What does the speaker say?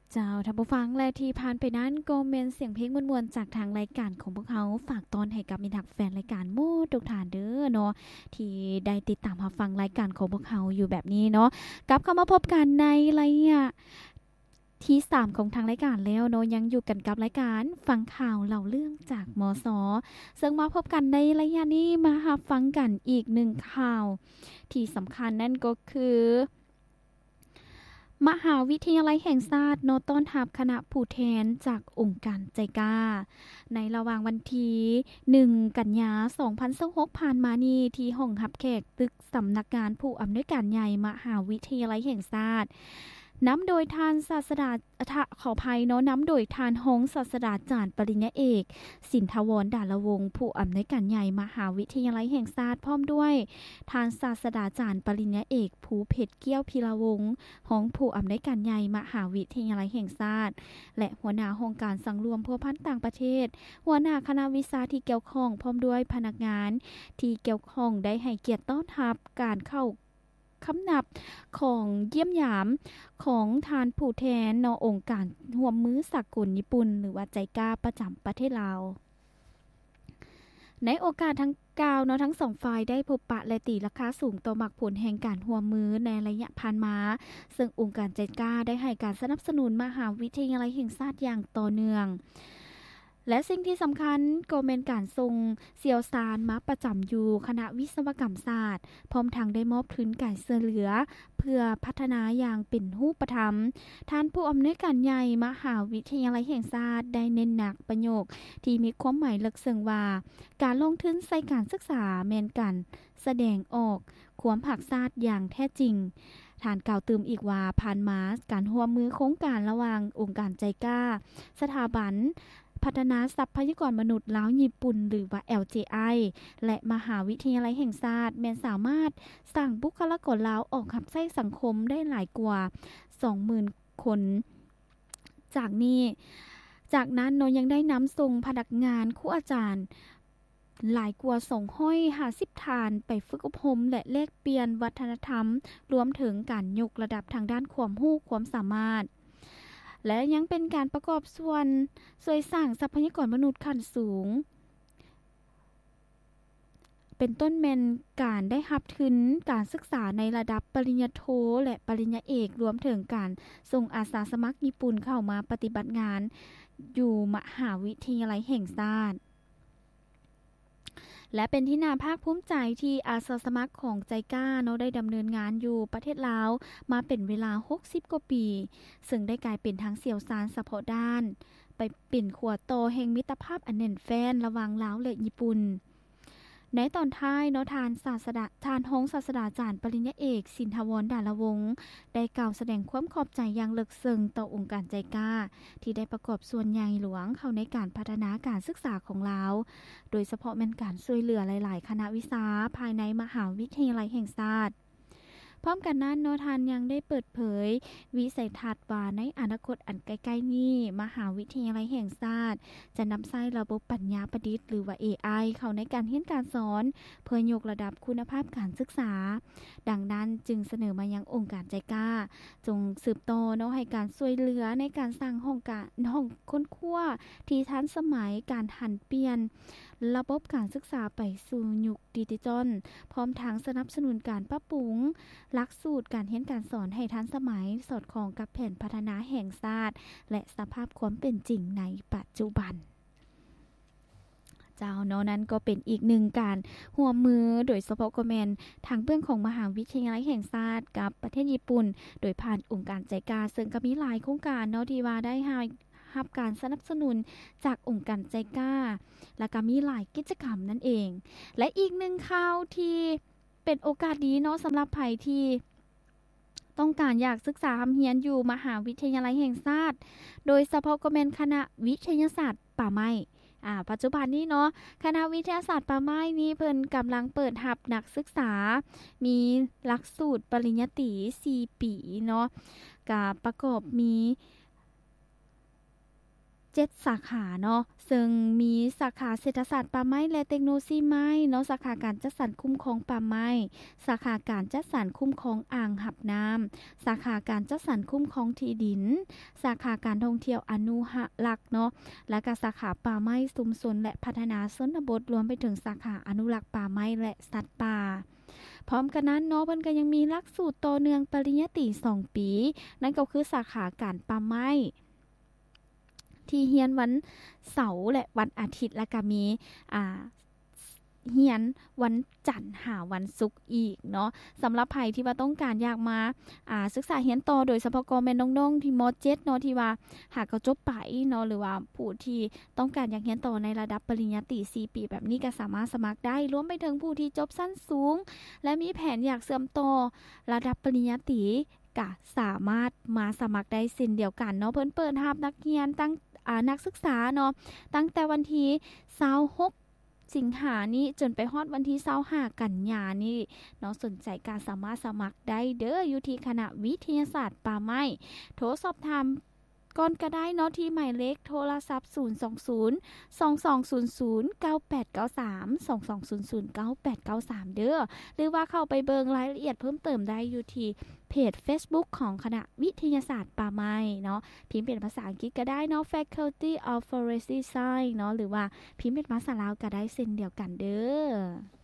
เจ้าท่านผู้ฟังและที่ผ่านไปนั้นก็เมนเสียงเพลงม่วนๆจากทางรายการของพวกเขาฝากตอนให้กับมิตรรักแฟนรายการหมู่ทุกท่านเด้อเนาะที่ได้ติดตามรับฟังรายการของพวกเขาอยู่แบบนี้เนาะกลับเข้ามาพบกันในระยะที่3ของทางรายการแล้วเนาะยังอยู่กันกับรายการฟังข่าวเล่าเรื่องจากมสซึ่งมาพบกันในระยะนี้มารับฟังกันอีก1ข่าวที่สำคัญนั่นก็คือมหาวิทยาลัยแห่งชาติโนต้อนรับคณะผู้แทนจากองค์การใจกล้าในระหว่างวันที่1กันยายน2026ผ่านมานี้ที่ห้องรับแขกตึกสำนักงานผู้อำนวยการใหญ่มหาวิทยาลัยแห่งชาตินำโดยทานศาสดาขออภัยเนาะนำโดยทานฮงศาสดาจารย์ปริญญาเอกสินทวรดาลวงศ์ผู้อำนวยการใหญ่มหาวิทยาลัยแห่งชาติพร้อมด้วยทานศาสดาจารย์ปริญญาเอกภูเพชรเกี้ยวพิรวงศ์ของผู้อำนวยการใหญ่มหาวิทยาลัยแห่งชาติและหัวหน้าโครงการสังรวมพัวพันธ์ต่างประเทศหัวหน้าคณะวิชาที่เกี่ยวข้องพร้อมด้วยพนักงานที่เกี่ยวข้องได้ให้เกียรติต้อนรับการเข้าคำนับของเยี่ยมยามของทานผู้แทนนองค์การร่วมมือสากลญี่ปุ่นหรือว่าใจกล้าประจำประเทศลาวในโอกาสทั้งกล่าวเนาะทั้งสองฝ่ายได้พบปะและตีราคาสูงต่อมักผลแห่งการร่วมมือในระยะผ่านมาซึ่งองค์การใจกล้าได้ให้การสนับสนุนมหาวิทยาลัยแห่งชาติอย่างต่อเนื่องและสิ่งที่สำคัญก็เป็นการทรงเสี่ยวซานมาประจำอยู่คณะวิศวกรรมศาสตร์พร้อมทางได้มอบทุนการช่วยเหลือเพื่อพัฒนาอย่างเป็นรูปธรรมท่านผู้อำนวยการใหญ่มหาวิทยาลัยแห่งชาติได้เน้นหนักประโยคที่มีความหมายลึกซึ้งว่าการลงทุนใส่การศึกษาแม่นกันแสดงออกความภาคชาติอย่างแท้จริงท่านกล่าวเติมอีกว่าผ่านมาการร่วมมือโครงการระหว่างองค์การใจกล้าสถาบันพัฒนาทรัพยากรมนุษย์ลาวญี่ปุ่นหรือว่า LJI และมหาวิทยาลัยแห่งชาติแม้นสามารถสร้างบุคลากรลาวออกรับใช้สังคมได้หลายกว่า 20,000 คนจากนั้นเนาะยังได้นำส่งพนักงานครูอาจารย์หลายกว่า250 ฐานไปฝึกอบรมและแลกเปลี่ยนวัฒนธรรมรวมถึงการยกระดับทางด้านความรู้ความสามารถและยังเป็นการประกอบส่วนช่วยสร้างทรัพยากรมนุษย์ขั้นสูงเป็นต้นแมนการได้รับทุนการศึกษาในระดับปริญญาโทและปริญญาเอกรวมถึงการส่งอาสาสมัครญี่ปุ่นเข้ามาปฏิบัติงานอยู่มหาวิทยาลัยแห่งชาติและเป็นที่น่าภาคภูมิใจที่อาสาสมัครของใจกล้าเนาะได้ดำเนินงานอยู่ประเทศลาวมาเป็นเวลา60กว่าปีซึ่งได้กลายเป็นทั้งเสี่ยวซานเฉพาะด้านไปเป็นขัวโตแห่งมิตรภาพอันแน่นแฟ้นระหว่างลาวและญี่ปุ่นในตอนท้ายเนาะทานฮงศาสดาจารย์ปริญญาเอกสินทวรดาลวงศ์ได้กล่าวแสดงความขอบใจอย่างลึกซึ้งต่อองค์การใจกล้าที่ได้ประกอบส่วนใหญ่หลวงเข้าในการพัฒนาการศึกษาของลาวโดยเฉพาะแม่นการช่วยเหลือหลายๆคณะวิชาภายในมหาวิทยาลัยแห่งชาติพร้อมกันนั้นเนาะทานยังได้เปิดเผยวิสัยทัศน์ว่าในอนาคตอันใกล้ๆนี้มหาวิทยาลัยแห่งชาติจะนำใช้ระบบปัญญาประดิษฐ์หรือว่า AI เข้าในการเรียนการสอนเพื่อยกระดับคุณภาพการศึกษาดังนั้นจึงเสนอมายังองค์การใจกล้าจงสืบต่อเนาะให้การช่วยเหลือในการสร้างห้องค้นคว้าที่ทันสมัยการหันเปลี่ยนระบบการศึกษาไปสู่ยุคดิจิทัลพร้อมทั้งสนับสนุนการปรับปรุงหลักสูตรการเรียนการสอนให้ทันสมัยสอดคล้องกับแผนพัฒนาแห่งชาติและสภาพความเป็นจริงในปัจจุบันเจ้าเนาะนั้นก็เป็นอีกหนึ่งการร่วมมือโดยเฉพาะก็แม่นทางเบื้องของมหาวิทยาลัยแห่งชาติกับประเทศญี่ปุ่นโดยผ่านองค์การใจกล้าซึ่งก็มีหลายโครงการเนาะที่ว่าได้รับการสนับสนุนจากองค์การใจกล้าและก็มีหลายกิจกรรมนั่นเองและอีกหนึ่งข่าวที่เป็นโอกาสดีเนาะสำหรับไผที่ต้องการอยากศึกษาเรียนอยู่มหาวิทยาลัยแห่งชาติโดยเฉพาะก็เป็นคณะวิทยาศาสตร์ป่าไม้ปัจจุบันนี้เนาะคณะวิทยาศาสตร์ป่าไม้นี้เพิ่นกำลังเปิดรับนักศึกษามีหลักสูตรปริญญาตรี4 ปีเนาะก็ประกอบมี 7 สาขาเนาะซึ่งมีสาขาเศรษฐศาสตร์ป่าไม้และเทคโนโลยีไม้เนาะสาขาการจัดสรรคุ้มครองป่าไม้สาขาการจัดสรรคุ้มครองอ่างหับน้ำสาขาการจัดสรรคุ้มครองที่ดินสาขาการท่องเที่ยวอนุรักษ์เนาะและก็สาขาป่าไม้ชุมชนและพัฒนาชนบทรวมไปถึงสาขาอนุรักษ์ป่าไม้และสัตว์ป่าพร้อมกันนั้นเนาะเพิ่นก็ยังมีหลักสูตรต่อเนื่องปริญญาตรี2 ปีนั่นก็คือสาขาการป่าไม้ที่เรียนวันเสาร์และวันอาทิตย์แล้วก็มีเรียนวันจันทร์หาวันศุกร์อีกเนาะสำหรับไผที่ว่าต้องการอยากมาศึกษาเรียนต่อโดยเฉพาะก็แม่นน้องๆที่ม.7 เนาะที่ว่าหากเขาจบไปเนาะหรือว่าผู้ที่ต้องการอยากเรียนต่อในระดับปริญญาตรี4 ปีแบบนี้ก็สามารถสมัครได้รวมไปถึงผู้ที่จบชั้นสูงและมีแผนอยากเสริมต่อระดับปริญญาตรีก็สามารถมาสมัครได้เช่นเดียวกันเนาะเพิ่นเปิดรับนักเรียนนักศึกษาเนาะตั้งแต่วันที่26 สิงหานี้จนไปฮอดวันที่25 กันยานี้เนาะสนใจการสามารถสมัครได้เด้ออยู่ที่คณะวิทยาศาสตร์ป่าไม้โทรสอบถามก่อนก็ได้เนาะที่หมายเลขโทรศัพท์020 2200 9893 2200 9893เด้อหรือว่าเข้าไปเบิงรายละเอียดเพิ่มเติมได้อยู่ที่เพจ Facebook ของคณะวิทยาศาสตร์ป่าไม้เนาะพิมพ์เป็นภาษาอังกฤษก็ได้เนาะ Faculty of Forestry Science เนาะหรือว่าพิมพ์เป็นภาษาลาวก็ได้เช่นเดียวกันเด้อ